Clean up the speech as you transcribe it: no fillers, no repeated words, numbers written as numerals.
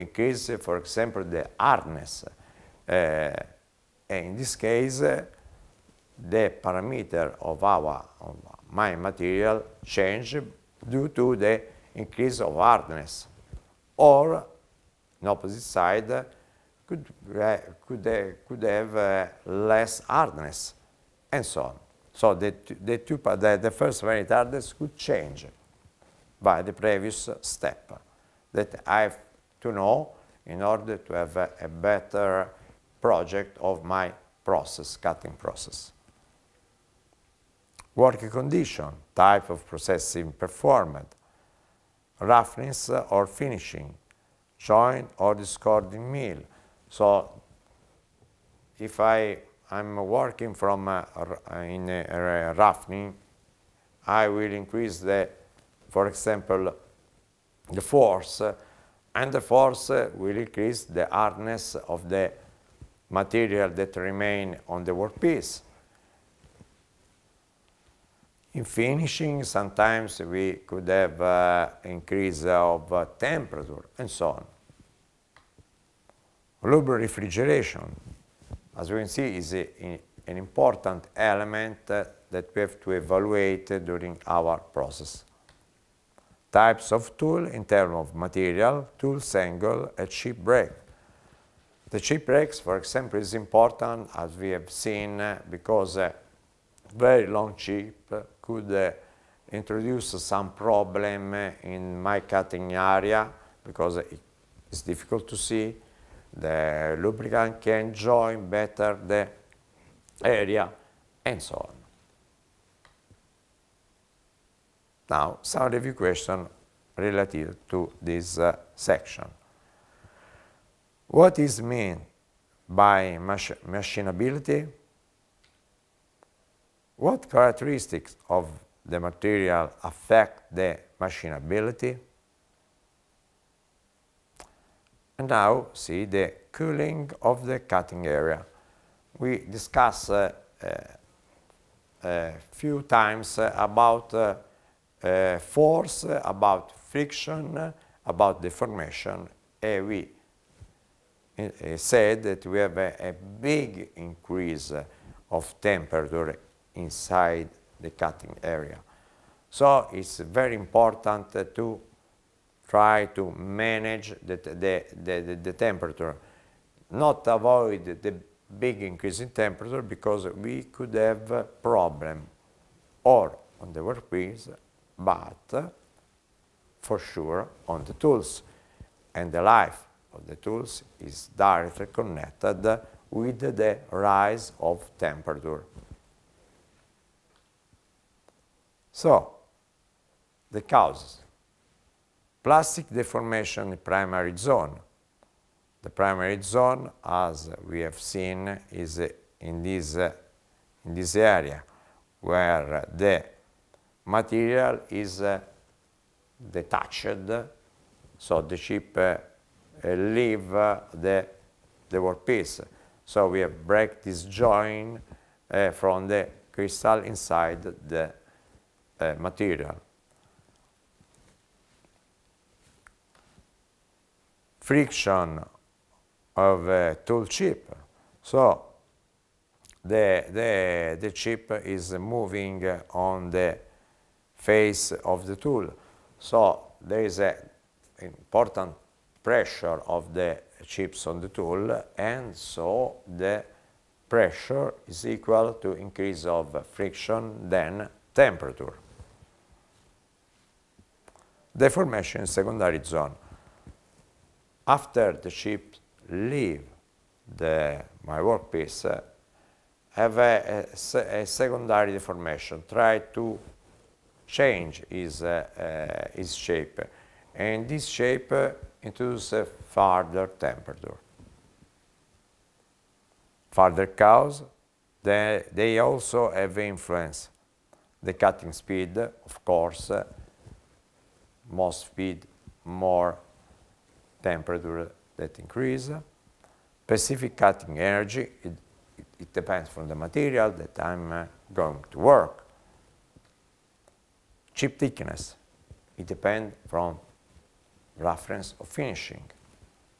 increase, for example, the hardness. And in this case, the parameter of my material change due to the increase of hardness, or on opposite side could have less hardness, and so on. So the first variant hardness could change by the previous step that I have to know in order to have a better project of my process, cutting process. Working condition, type of processing performed, roughness or finishing, joint or discording mill. So if I'm working from in a roughening, I will increase for example, the force, and the force will increase the hardness of the material that remain on the workpiece. In finishing, sometimes we could have increase of temperature, and so on. Lubricant refrigeration, as we can see, is an important element that we have to evaluate during our process. Types of tool in terms of material, tools angle, and chip brake. The chip brakes, for example, is important, as we have seen, because very long chip could introduce some problem in my cutting area, because it's difficult to see. The lubricant can join better the area, and so on. Now, some review questions related to this section. What is meant by machinability? What characteristics of the material affect the machinability? And now see the cooling of the cutting area. We discussed a few times about force, about friction, about deformation, and we said that we have a big increase of temperature inside the cutting area. So it's very important to try to manage the temperature, not avoid the big increase in temperature, because we could have a problem or on the workpiece, but for sure on the tools. And the life of the tools is directly connected with the rise of temperature. So, the causes. Plastic deformation in primary zone. The primary zone, as we have seen, is in this area where the material is detached, so the chip leave the workpiece. So we have break this joint from the crystal inside the material. Friction of a tool chip. So the chip is moving on the face of the tool. So there is an important pressure of the chips on the tool, and so the pressure is equal to increase of friction then temperature. Deformation in secondary zone. After the chip leave my workpiece, have a secondary deformation, try to change its shape, and this shape introduces further temperature. Further cause, they also have influence. The cutting speed, of course, more speed, more temperature that increase. Specific cutting energy, it depends from the material that I'm going to work. Chip thickness, it depends from roughness of finishing.